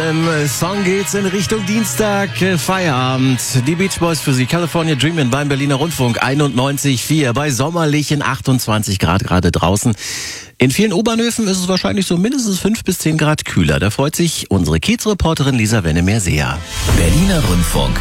diesem Song geht's in Richtung Dienstag, Feierabend. Die Beach Boys für Sie, California Dreamin' beim Berliner Rundfunk 91,4 bei sommerlichen 28 Grad gerade draußen. In vielen U-Bahnhöfen ist es wahrscheinlich so mindestens 5 bis 10 Grad kühler. Da freut sich unsere Kiez-Reporterin Lisa Wennemer sehr. Berliner Rundfunk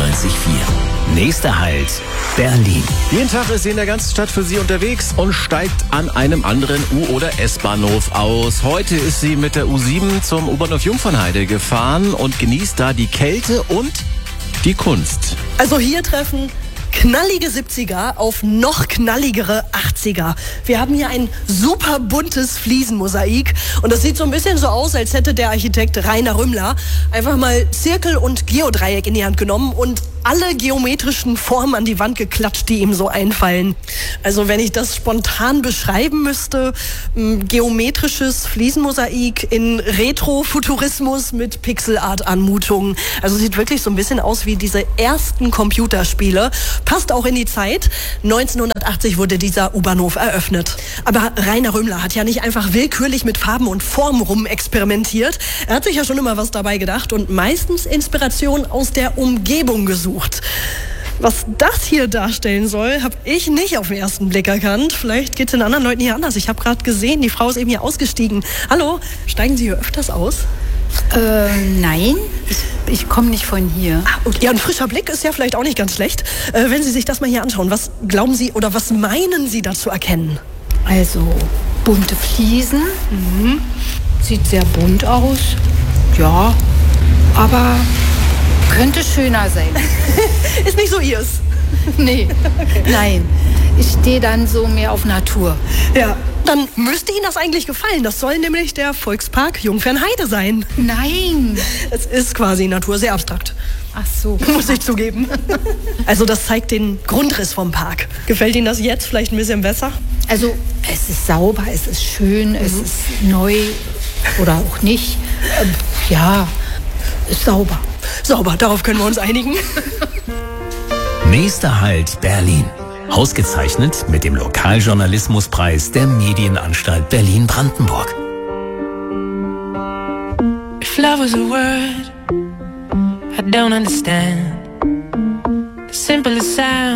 91,4. Nächster Halt, Berlin. Jeden Tag ist sie in der ganzen Stadt für Sie unterwegs und steigt an einem anderen U- oder S-Bahnhof aus. Heute ist sie mit der U7 zum U-Bahnhof Jungfernheide gefahren und genießt da die Kälte und die Kunst. Also hier treffen knallige 70er auf noch knalligere 80er. Wir haben hier ein super buntes Fliesenmosaik und das sieht so ein bisschen so aus, als hätte der Architekt Rainer Rümmler einfach mal Zirkel und Geodreieck in die Hand genommen und alle geometrischen Formen an die Wand geklatscht, die ihm so einfallen. Also wenn ich das spontan beschreiben müsste, geometrisches Fliesenmosaik in Retrofuturismus mit Pixelart-Anmutungen. Also sieht wirklich so ein bisschen aus wie diese ersten Computerspiele. Passt auch in die Zeit. 1980 wurde dieser U-Bahnhof eröffnet. Aber Rainer Rümmler hat ja nicht einfach willkürlich mit Farben und Formen rumexperimentiert. Er hat sich ja schon immer was dabei gedacht und meistens Inspiration aus der Umgebung gesucht. Was das hier darstellen soll, habe ich nicht auf den ersten Blick erkannt. Vielleicht geht es den anderen Leuten hier anders. Ich habe gerade gesehen, die Frau ist eben hier ausgestiegen. Hallo, steigen Sie hier öfters aus? Nein, ich komme nicht von hier. Okay. Ja, ein frischer Blick ist ja vielleicht auch nicht ganz schlecht. Wenn Sie sich das mal hier anschauen, was glauben Sie oder was meinen Sie da zu erkennen? Also bunte Fliesen, sieht sehr bunt aus, ja, aber könnte schöner sein. Ist nicht so Ihrs? Nee, okay. Nein, ich stehe dann so mehr auf Natur. Ja, dann müsste Ihnen das eigentlich gefallen. Das soll nämlich der Volkspark Jungfernheide sein. Nein. Es ist quasi Natur, sehr abstrakt. Ach so. Muss ich zugeben. Also das zeigt den Grundriss vom Park. Gefällt Ihnen das jetzt vielleicht ein bisschen besser? Also es ist sauber, es ist schön, es ist neu oder auch nicht. Ja, ist sauber. Sauber, darauf können wir uns einigen. Nächster Halt, Berlin. Ausgezeichnet mit dem Lokaljournalismuspreis der Medienanstalt Berlin-Brandenburg. If love was a word I don't understand, the simplest sound